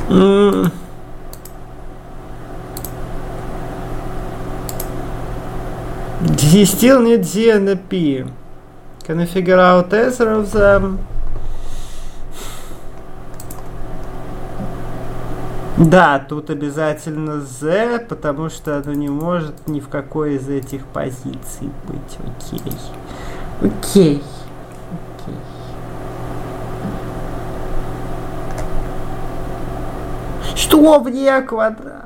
He still needs Z and a P. Can you figure out either of them? Да, тут обязательно Z, потому что оно не может ни в какой из этих позиций быть. Окей. Окей. Окей. Что вне квадрата?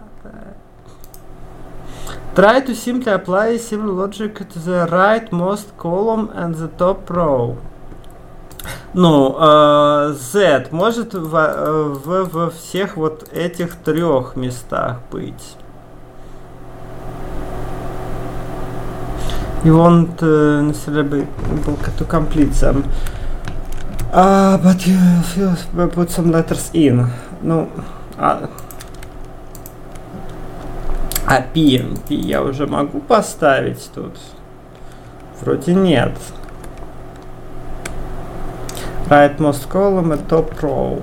Try to simply apply similar logic to the rightmost column and the top row. Ну, Z может во всех вот этих трех местах быть. You want necessarily to complete them. But you put some letters in. Ну, P я уже могу поставить тут? Вроде нет. Rightmost column and top row.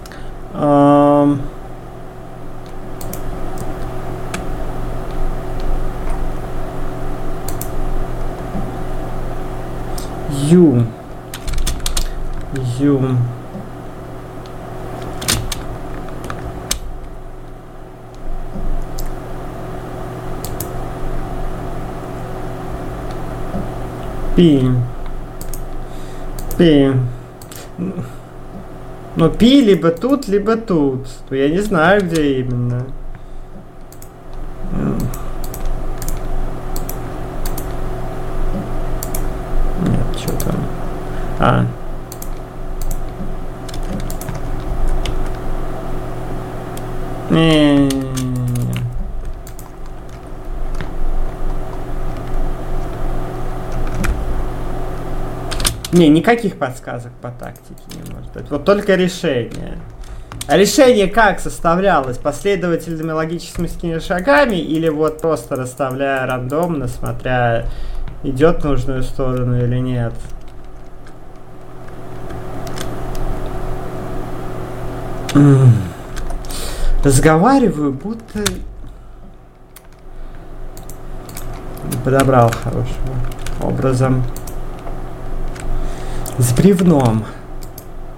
U. P. Но P либо тут, либо тут. То я не знаю, где именно. Нет, что там? Не, никаких подсказок по тактике не может быть. Вот только решение. А решение как составлялось? Последовательными логическими шагами или вот просто расставляя рандомно, смотря идет в нужную сторону или нет? Разговариваю, будто... Не подобрал хорошим образом. С бревном.